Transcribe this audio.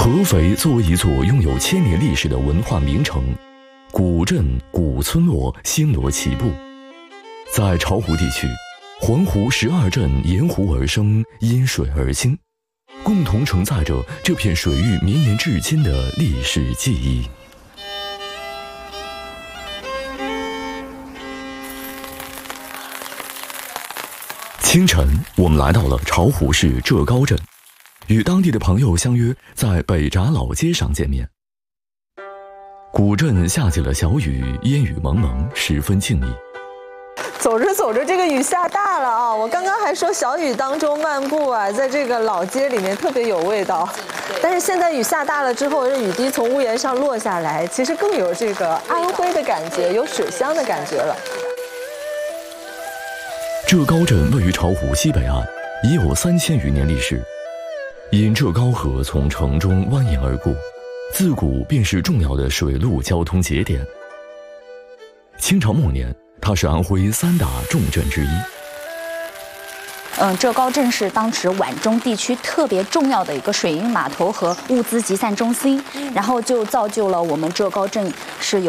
合肥作为一座拥有千年历史的文化名城，古镇、古村落星罗棋布。在巢湖地区，环湖12镇沿湖而生，因水而兴，共同承载着这片水域绵延至今的历史记忆。清晨，我们来到了巢湖市浙高镇，与当地的朋友相约在北闸老街上见面。古镇下起了小雨，烟雨蒙蒙，十分静谧。 走着走着，这个雨下大了啊！我刚刚还说小雨当中漫步啊，在这个老街里面特别有味道。但是现在雨下大了之后，这雨滴从屋檐上落下来，其实更有这个安徽的感觉，有水乡的感觉了。 浙高镇位于巢湖西北岸，已有3000余年历史。因浙高河从城中蜿蜒而过，自古便是重要的水陆交通节点。清朝末年，它是安徽3大重镇之一。 浙高镇是当时皖中地区特别重要的一个水运码头和物资集散中心，然后就造就了我们浙高镇是有